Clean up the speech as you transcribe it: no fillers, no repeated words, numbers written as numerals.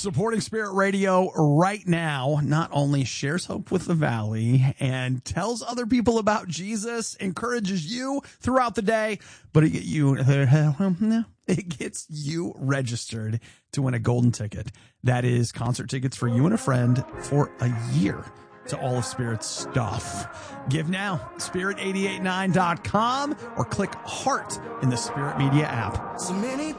Supporting Spirit Radio right now not only shares hope with the Valley and tells other people about Jesus, encourages you throughout the day, but it gets you registered to win a golden ticket. That is concert tickets for you and a friend for a year to all of Spirit's stuff. Give now, spirit889.com, or click heart in the Spirit Media app.